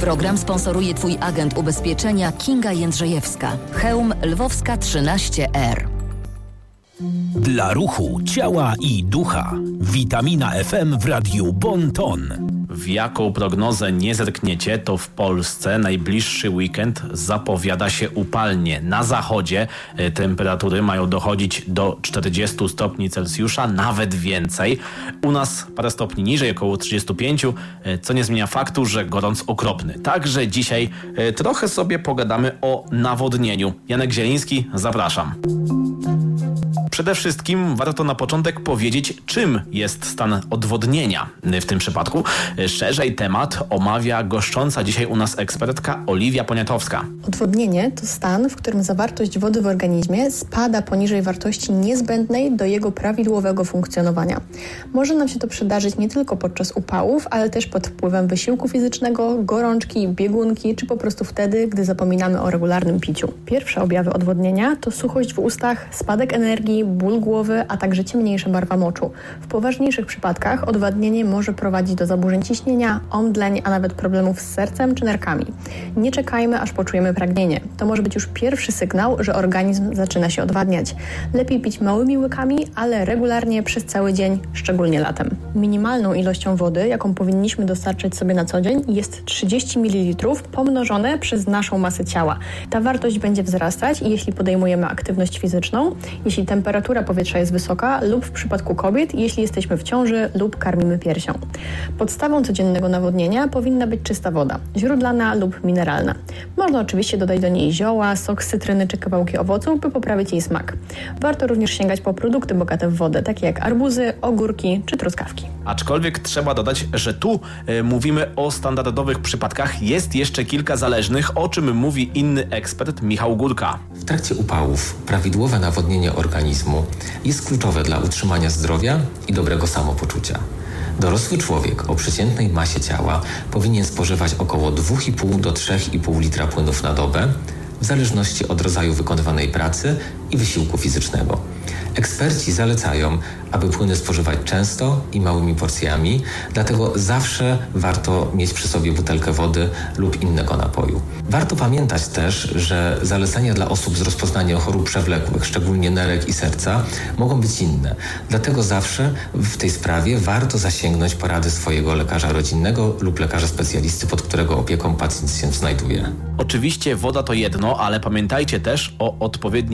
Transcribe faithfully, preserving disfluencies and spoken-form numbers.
Program sponsoruje Twój agent ubezpieczenia Kinga Jędrzejewska. Chełm Lwowska trzynaście R. Dla ruchu, ciała i ducha. Witamina F M w radiu Bon Ton. W jaką prognozę nie zerkniecie, to w Polsce najbliższy weekend zapowiada się upalnie. Na zachodzie e, temperatury mają dochodzić do czterdziestu stopni Celsjusza, nawet więcej. U nas parę stopni niżej, około trzydziestu pięciu, e, co nie zmienia faktu, że gorąc okropny. Także dzisiaj e, trochę sobie pogadamy o nawodnieniu. Janek Zieliński, zapraszam. Przede wszystkim warto na początek powiedzieć, czym jest stan odwodnienia w tym przypadku. Szerzej temat omawia goszcząca dzisiaj u nas ekspertka Oliwia Poniatowska. Odwodnienie to stan, w którym zawartość wody w organizmie spada poniżej wartości niezbędnej do jego prawidłowego funkcjonowania. Może nam się to przydarzyć nie tylko podczas upałów, ale też pod wpływem wysiłku fizycznego, gorączki, biegunki, czy po prostu wtedy, gdy zapominamy o regularnym piciu. Pierwsze objawy odwodnienia to suchość w ustach, spadek energii, ból głowy, a także ciemniejsza barwa moczu. W poważniejszych przypadkach odwodnienie może prowadzić do zaburzeń ciśnienia, omdleń, a nawet problemów z sercem czy nerkami. Nie czekajmy, aż poczujemy pragnienie. To może być już pierwszy sygnał, że organizm zaczyna się odwadniać. Lepiej pić małymi łykami, ale regularnie przez cały dzień, szczególnie latem. Minimalną ilością wody, jaką powinniśmy dostarczyć sobie na co dzień, jest trzydzieści mililitrów pomnożone przez naszą masę ciała. Ta wartość będzie wzrastać, jeśli podejmujemy aktywność fizyczną, jeśli temperatura powietrza jest wysoka lub w przypadku kobiet, jeśli jesteśmy w ciąży lub karmimy piersią. Podstawą codziennego nawodnienia powinna być czysta woda, źródlana lub mineralna. Można oczywiście dodać do niej zioła, sok z cytryny czy kawałki owoców, by poprawić jej smak. Warto również sięgać po produkty bogate w wodę, takie jak arbuzy, ogórki czy truskawki. Aczkolwiek trzeba dodać, że tu e, mówimy o standardowych przypadkach. Jest jeszcze kilka zależnych, o czym mówi inny ekspert Michał Górka. W trakcie upałów prawidłowe nawodnienie organizmu jest kluczowe dla utrzymania zdrowia i dobrego samopoczucia. Dorosły człowiek o przeciętnej masie ciała powinien spożywać około dwa i pół do trzech i pół litra płynów na dobę, w zależności od rodzaju wykonywanej pracy i wysiłku fizycznego. Eksperci zalecają, aby płyny spożywać często i małymi porcjami, dlatego zawsze warto mieć przy sobie butelkę wody lub innego napoju. Warto pamiętać też, że zalecenia dla osób z rozpoznaniem chorób przewlekłych, szczególnie nerek i serca, mogą być inne. Dlatego zawsze w tej sprawie warto zasięgnąć porady swojego lekarza rodzinnego lub lekarza specjalisty, pod którego opieką pacjent się znajduje. Oczywiście woda to jedno, ale pamiętajcie też o odpowiednim